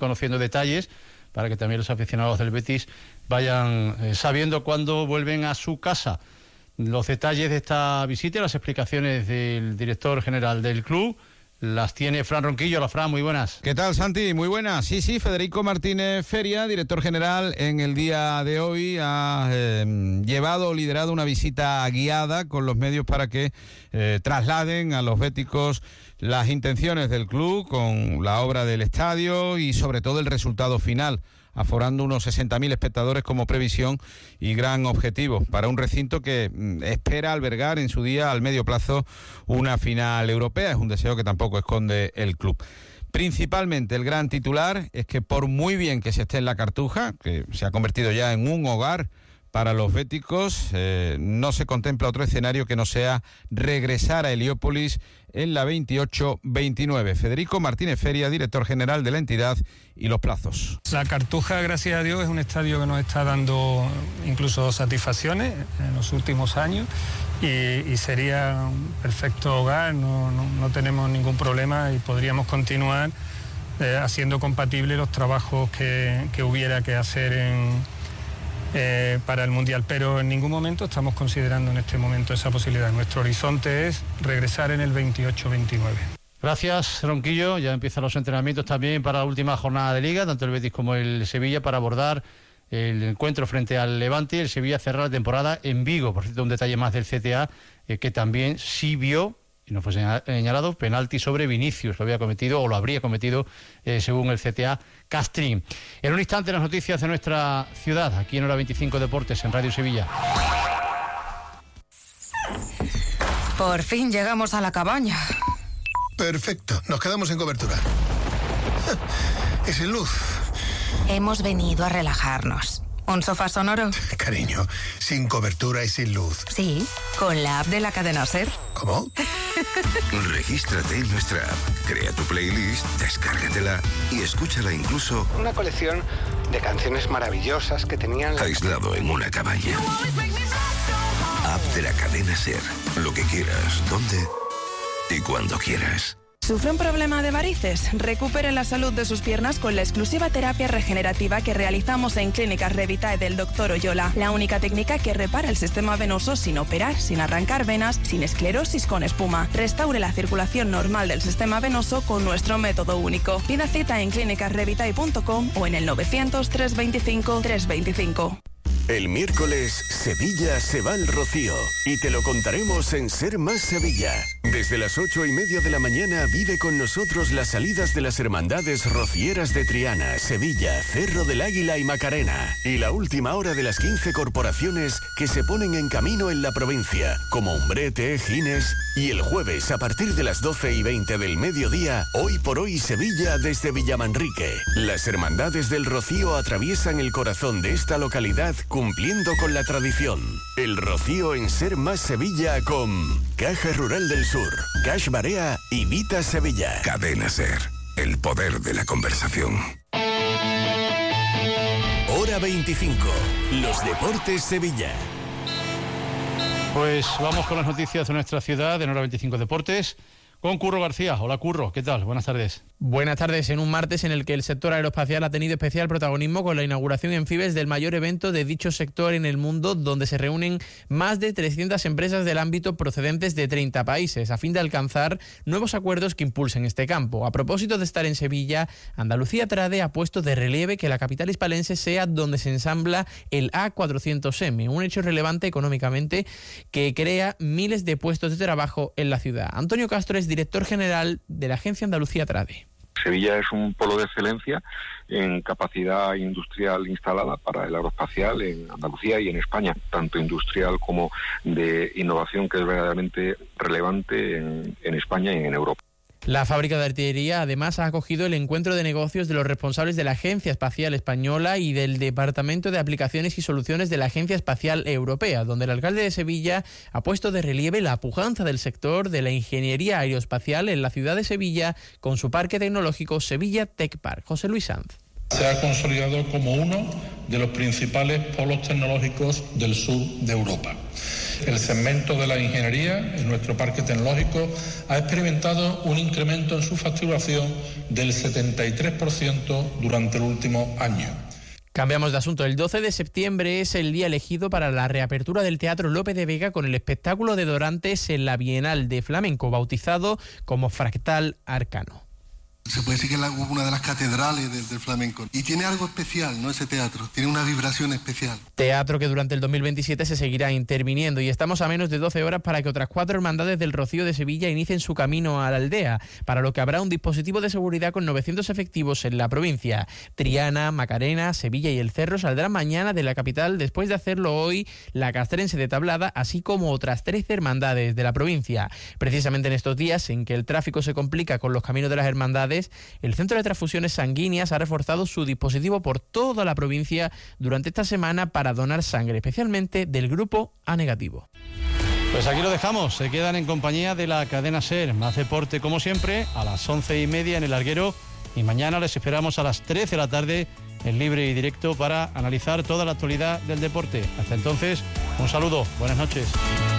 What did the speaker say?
conociendo detalles para que también los aficionados del Betis vayan sabiendo cuándo vuelven a su casa. Los detalles de esta visita y las explicaciones del director general del club las tiene Fran Ronquillo. Hola, Fran, muy buenas. ¿Qué tal, Santi? Muy buenas. Sí, Federico Martínez Feria, director general, en el día de hoy ha liderado una visita guiada con los medios para que trasladen a los béticos las intenciones del club con la obra del estadio y sobre todo el resultado final, aforando unos 60.000 espectadores como previsión y gran objetivo para un recinto que espera albergar en su día al medio plazo una final europea. Es un deseo que tampoco esconde el club. Principalmente el gran titular es que por muy bien que se esté en la Cartuja, que se ha convertido ya en un hogar para los béticos, no se contempla otro escenario que no sea regresar a Heliópolis en la 28-29. Federico Martínez Feria, director general de la entidad, y los plazos. La Cartuja, gracias a Dios, es un estadio que nos está dando incluso satisfacciones en los últimos años y sería un perfecto hogar, no tenemos ningún problema y podríamos continuar haciendo compatibles los trabajos que hubiera que hacer para el Mundial, pero en ningún momento estamos considerando en este momento esa posibilidad. Nuestro horizonte es regresar en el 28-29. Gracias, Ronquillo. Ya empiezan los entrenamientos también para la última jornada de Liga, tanto el Betis como el Sevilla, para abordar el encuentro frente al Levante. El Sevilla cerrará la temporada en Vigo. Por cierto, un detalle más del CTA, que también sí vio, y no fue señalado, penalti sobre Vinicius. Lo había cometido o lo habría cometido, según el CTA, Castrín. En un instante, las noticias de nuestra ciudad, aquí en Hora 25 Deportes, en Radio Sevilla. Por fin llegamos a la cabaña. Perfecto, nos quedamos en cobertura. Y sin luz. Hemos venido a relajarnos. ¿Un sofá sonoro? Cariño, sin cobertura y sin luz. Sí, con la app de la cadena SER. ¿Cómo? Regístrate en nuestra app, crea tu playlist, descárgatela y escúchala incluso... Una colección de canciones maravillosas que tenían... aislado en una cabaña. App de la cadena SER. Lo que quieras, donde y cuando quieras. ¿Sufre un problema de varices? Recupere la salud de sus piernas con la exclusiva terapia regenerativa que realizamos en Clínicas Revitae del Dr. Oyola. La única técnica que repara el sistema venoso sin operar, sin arrancar venas, sin esclerosis con espuma. Restaure la circulación normal del sistema venoso con nuestro método único. Pida cita en clínicasrevitae.com o en el 900 325 325. El miércoles, Sevilla se va al Rocío y te lo contaremos en Ser Más Sevilla. Desde las 8:30 de la mañana vive con nosotros las salidas de las hermandades rocieras de Triana, Sevilla, Cerro del Águila y Macarena. Y la última hora de las 15 corporaciones que se ponen en camino en la provincia, como Umbrete, Gines. Y el jueves, a partir de las 12:20 del mediodía, Hoy por Hoy Sevilla desde Villamanrique. Las hermandades del Rocío atraviesan el corazón de esta localidad cumpliendo con la tradición. El Rocío en Ser Más Sevilla con Caja Rural del Sur, Cash Barea y Vita Sevilla. Cadena SER, el poder de la conversación. Hora 25, los deportes Sevilla. Pues vamos con las noticias de nuestra ciudad, en Hora 25 Deportes, con Curro García. Hola, Curro, ¿qué tal? Buenas tardes. Buenas tardes, en un martes en el que el sector aeroespacial ha tenido especial protagonismo con la inauguración en Fibes del mayor evento de dicho sector en el mundo, donde se reúnen más de 300 empresas del ámbito procedentes de 30 países, a fin de alcanzar nuevos acuerdos que impulsen este campo. A propósito de estar en Sevilla, Andalucía Trade ha puesto de relieve que la capital hispalense sea donde se ensambla el A400M, un hecho relevante económicamente que crea miles de puestos de trabajo en la ciudad. Antonio Castro es director general de la agencia Andalucía Trade. Sevilla es un polo de excelencia en capacidad industrial instalada para el aeroespacial en Andalucía y en España, tanto industrial como de innovación, que es verdaderamente relevante en España y en Europa. La fábrica de artillería además ha acogido el encuentro de negocios de los responsables de la Agencia Espacial Española y del Departamento de Aplicaciones y Soluciones de la Agencia Espacial Europea, donde el alcalde de Sevilla ha puesto de relieve la pujanza del sector de la ingeniería aeroespacial en la ciudad de Sevilla con su parque tecnológico Sevilla Tech Park. José Luis Sanz. Se ha consolidado como uno de los principales polos tecnológicos del sur de Europa. el segmento de la ingeniería en nuestro parque tecnológico ha experimentado un incremento en su facturación del 73% durante el último año. Cambiamos de asunto. El 12 de septiembre es el día elegido para la reapertura del Teatro Lope de Vega con el espectáculo de Dorantes en la Bienal de Flamenco, bautizado como Fractal Arcano. Se puede decir que es una de las catedrales del flamenco. Y tiene algo especial, ¿no? Ese teatro. Tiene una vibración especial. Teatro que durante el 2027 se seguirá interviniendo y estamos a menos de 12 horas para que otras 4 hermandades del Rocío de Sevilla inicien su camino a la aldea, para lo que habrá un dispositivo de seguridad con 900 efectivos en la provincia. Triana, Macarena, Sevilla y El Cerro saldrán mañana de la capital después de hacerlo hoy la castrense de Tablada, así como otras 13 hermandades de la provincia. Precisamente en estos días en que el tráfico se complica con los caminos de las hermandades, el Centro de Transfusiones Sanguíneas ha reforzado su dispositivo por toda la provincia durante esta semana para donar sangre, especialmente del grupo A negativo. Pues aquí lo dejamos, se quedan en compañía de la cadena SER. Más deporte como siempre a las 11:30 en el Larguero y mañana les esperamos a las 13 de la tarde en Libre y Directo para analizar toda la actualidad del deporte. Hasta entonces, un saludo, buenas noches.